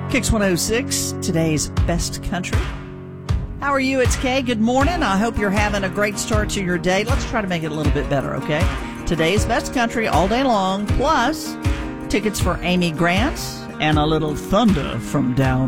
Kicks 106, today's best country. How are you? It's Kay. Good morning. I hope you're having a great start to your day. Let's try to make it a little bit better, okay? Today's best country all day long, plus tickets for Amy Grant and a little thunder from down